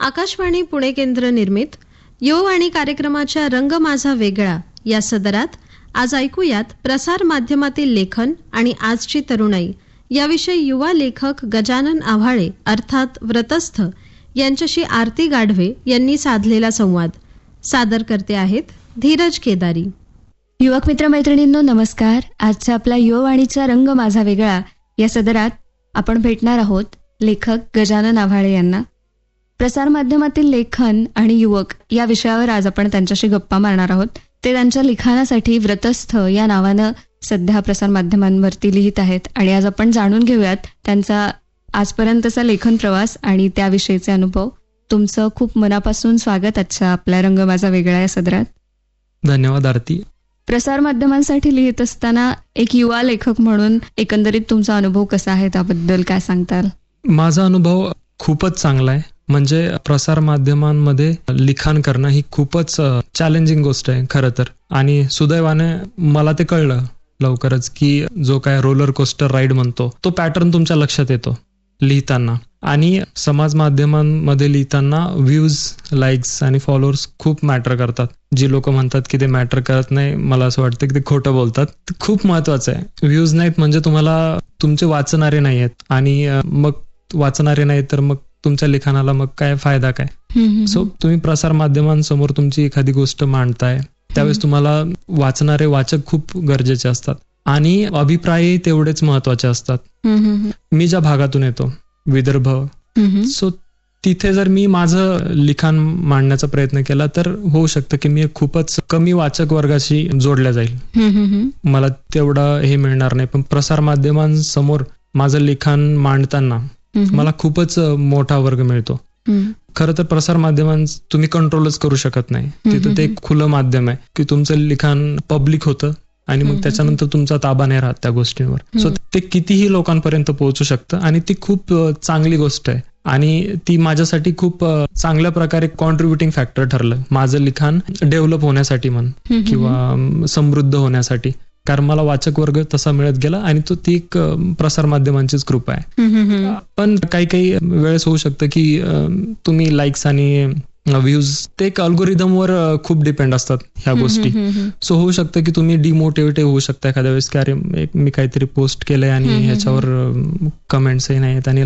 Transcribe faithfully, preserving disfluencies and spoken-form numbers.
आकाशवाणी पुणे केंद्र निर्मित युववाणी कार्यक्रमाच्या रंग माझा वेगळा या सदरात आज ऐकूयात प्रसार माध्यमातील लेखन आणि आजची तरुणाई याविषयी युवा लेखक गजानन आव्हाळे अर्थात व्रतस्थ यांच्याशी आरती गाढवे यांनी साधलेला संवाद. सादर करते आहेत धीरज केदारी. युवक मित्र मैत्रिणींनो नमस्कार. आजच्या आपल्या युववाणीचा रंग माझा वेगळा या सदरात आपण भेटणार आहोत लेखक गजानन आव्हाळे यांना. प्रसारमाध्यमातील लेखन आणि युवक या विषयावर आज आपण त्यांच्याशी गप्पा मारणार आहोत. ते त्यांच्या लिखाणासाठी व्रतस्थ या नावानं सध्या प्रसारमाध्यमांवरती लिहित आहेत आणि आज आपण जाणून घेऊयात त्यांचा आजपर्यंतचा लेखन प्रवास आणि त्याविषयीचे अनुभव. तुमचं खूप मनापासून स्वागत आजच्या आपल्या रंग माझा वेगळा या सदरात. धन्यवाद आरती. प्रसारमाध्यमांसाठी लिहित असताना एक युवा लेखक म्हणून एकंदरीत तुमचा अनुभव कसा आहे त्याबद्दल काय सांगताल? माझा अनुभव खूपच चांगला आहे. म्हणजे प्रसार माध्यमांमध्ये लिखाण करणं ही खूपच चॅलेंजिंग गोष्ट आहे खरं तर. आणि सुदैवाने मला ते कळलं लवकरच की जो काय रोलर कोस्टर राईड म्हणतो तो पॅटर्न तुमच्या लक्षात येतो लिहिताना. आणि समाज माध्यमांमध्ये लिहिताना व्ह्यूज, लाईक्स आणि फॉलोअर्स खूप मॅटर करतात. जी लोक म्हणतात की ते मॅटर करत नाही, मला असं वाटतं की ते खोटं बोलतात. खूप महत्वाचं आहे. व्ह्यूज नाहीत म्हणजे तुम्हाला तुमचे वाचणारे नाही आहेत आणि मग वाचणारे नाहीत तर मग तुमच्या लिखाणाला मग काय फायदा काय. सो तुम्ही प्रसार माध्यमांसमोर तुमची एखादी गोष्ट मांडताय त्यावेळेस तुम्हाला वाचणारे वाचक खूप गरजेचे असतात आणि अभिप्रायही तेवढेच महत्वाचे असतात. मी ज्या भागातून येतो विदर्भ, सो तिथे जर मी माझं लिखाण मांडण्याचा प्रयत्न केला तर होऊ शकतं की मी खूपच कमी वाचक वर्गाशी जोडल्या जाईल, मला तेवढं हे मिळणार नाही. पण प्रसार माध्यमांसमोर माझं लिखाण मांडताना मला खूपच मोठा वर्ग मिळतो. खरं तर प्रसार माध्यमां तुम्ही कंट्रोलच करू शकत नाही. तिथं ते एक खुलं माध्यम आहे की तुमचं लिखाण पब्लिक होतं आणि मग त्याच्यानंतर तुमचा ताबा नाही राहत त्या गोष्टींवर. सो ते कितीही लोकांपर्यंत पोहोचू शकतं आणि ती खूप चांगली गोष्ट आहे आणि ती माझ्यासाठी खूप चांगल्या प्रकारे कॉन्ट्रीब्युटिंग फॅक्टर ठरलं माझं लिखाण डेव्हलप होण्यासाठी म्हण किंवा समृद्ध होण्यासाठी. कारण मला वाचक वर्ग तसा मिळत गेला आणि तो ती एक प्रसार माध्यमांचीच कृपा आहे. पण काही काही वेळेस होऊ शकतं की तुम्ही लाईक्स आणि व्ह्यूज ते एक अल्गोरिदमवर खूप डिपेंड असतात ह्या गोष्टी. सो होऊ शकतं की तुम्ही डिमोटिवेटिव्ह होऊ शकता एखाद्या वेळेस की अरे मी काहीतरी पोस्ट केलंय आणि ह्याच्यावर कमेंट्सही नाही आहेत आणि